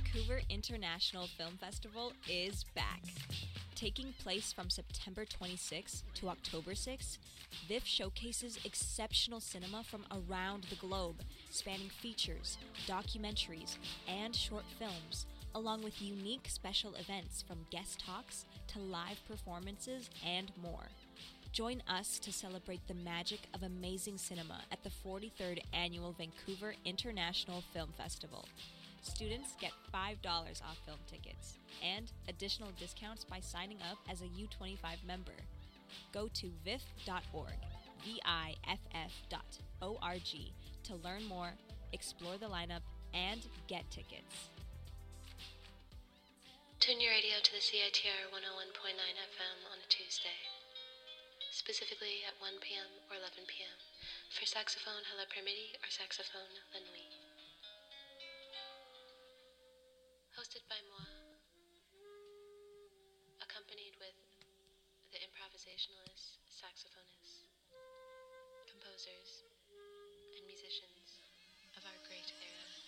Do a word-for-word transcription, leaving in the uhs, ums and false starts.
Vancouver International Film Festival is back. Taking place from September twenty-sixth to October sixth, V I F showcases exceptional cinema from around the globe, spanning features, documentaries, and short films, along with unique special events from guest talks to live performances and more. Join us to celebrate the magic of amazing cinema at the forty-third Annual Vancouver International Film Festival. Students get five dollars off film tickets and additional discounts by signing up as a U twenty-five member. Go to V I F dot org, V I F F dot O R G, to learn more, explore the lineup, and get tickets. Tune your radio to the C I T R one oh one point nine F M on a Tuesday, specifically at one p.m. or eleven p.m. for saxophone à la Permiti or saxophone la nuit. Hosted by moi, accompanied with the improvisationalists, saxophonists, composers, and musicians of our great era.